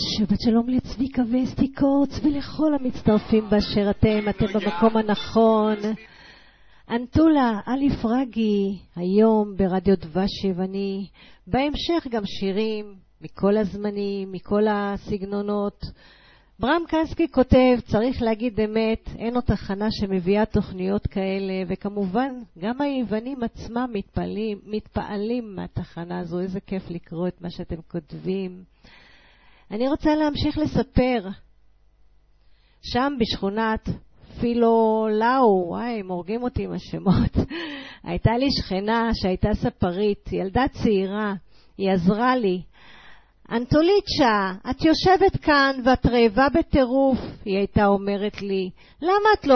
שבת שלום לצביקה ואסתי קורץ ולכל המצטרפים באשר אתם במקום הנכון. אנטולה, אלי פרגי, היום ברדיו דבשי, ואני בהמשך גם שירים מכל הזמנים, מכל הסגנונות. ברם קנסקי כותב, צריך להגיד אמת, אין עוד תחנה שמביאה תוכניות כאלה, וכמובן גם היוונים עצמם מתפעלים מהתחנה הזו. איזה כיף לקרוא את מה שאתם כותבים. אני רוצה להמשיך לספר. שם בשכונת פילולאו, וואי, הם הורגים אותי עם השמות. הייתה לי שכנה שהייתה ספרית, ילדה צעירה, היא עזרה לי. אנטוליצ'ה, את יושבת כאן ואת רעבה בטירוף, היא הייתה אומרת לי. למה את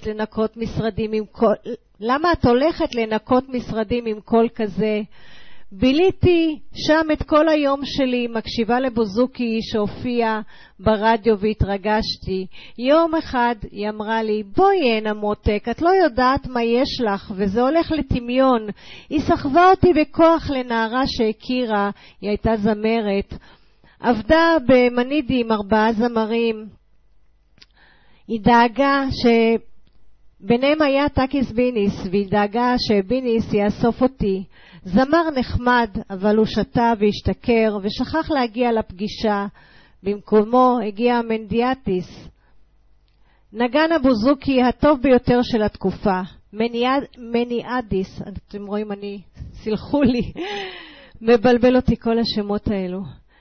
הולכת לנקות משרדים עם קול כזה? ביליתי שם את כל היום שלי, מקשיבה לבוזוקי שהופיע ברדיו והתרגשתי. יום אחד היא אמרה לי, בואי הנה מותק, את לא יודעת מה יש לך וזה הולך לטמיון. היא סחבה אותי בכוח לנערה שהכירה, היא הייתה זמרת. עבדה במנידי עם 4 זמרים. היא דאגה ביניהם היה טקיס ביניס, והיא דאגה שביניס יאסוף אותי. זמר נחמד, אבל הוא שתה והשתכר ושכח להגיע לפגישה. במקומו הגיע מנדיאטיס, נגן הבוזוקי הטוב ביותר של התקופה. מניאדיס, אתם רואים, סלחו לי, מבלבל אותי כל השמות האלו.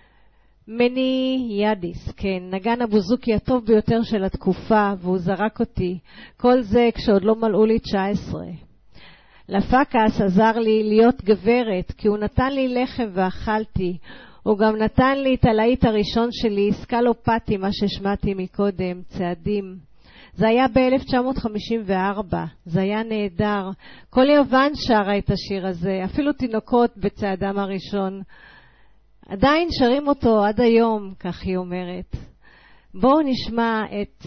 מניאדיס, כן, נגן הבוזוקי הטוב ביותר של התקופה, והוא זרק אותי. כל זה כשעוד לא מלאו לי 19. לפקס עזר לי להיות גברת, כי הוא נתן לי לחם ואכלתי. הוא גם נתן לי את הלהיט הראשון שלי, סקלופטי, מה ששמעתי מקודם, צעדים. זה היה ב-1954, זה היה נהדר. כל יוון שרה את השיר הזה, אפילו תינוקות בצעדם הראשון. עדיין שרים אותו עד היום, כך היא אומרת. בואו נשמע את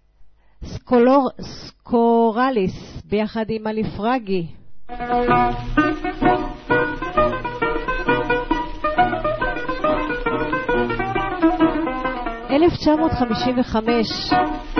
סקורליס ביחד עם אלי פרגי. 1955